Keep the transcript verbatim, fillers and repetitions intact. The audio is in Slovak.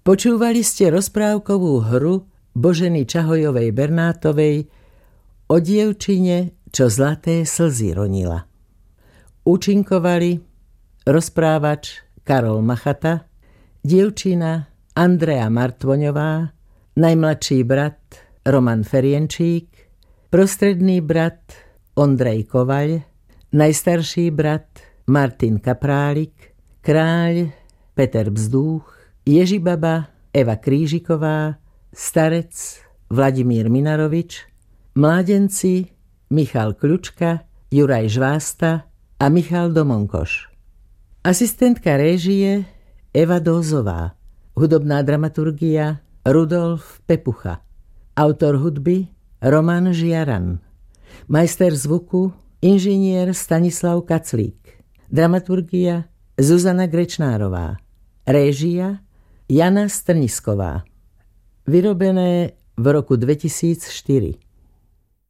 Počúvali ste rozprávkovú hru Boženy Čahojovej Bernátovej o dievčine, čo zlaté slzy ronila. Účinkovali rozprávač Karol Machata, dievčina Andrea Martvoňová, najmladší brat Roman Ferienčík, prostredný brat Ondrej Kovaľ, najstarší brat Martin Kaprálik, kráľ Peter Bzdúch, Ježibaba Eva Krížiková, starec Vladimír Minarovič, mládenci Michal Kľučka, Juraj Žvásta a Michal Domonkoš. Asistentka réžie Eva Dózová, hudobná dramaturgia Rudolf Pepucha, autor hudby Roman Žiaran, majster zvuku inžinier Stanislav Kaclík, dramaturgia Zuzana Grečnárová, réžia Jana Strnisková. Vyrobené v roku dvetisícštyri.